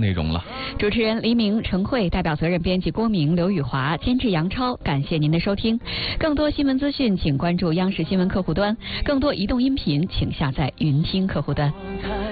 内容了。 主持人黎明、陈慧，代表责任编辑郭明、刘宇华，监制杨超。感谢您的收听。更多新闻资讯，请关注央视新闻客户端；更多移动音频，请下载云听客户端。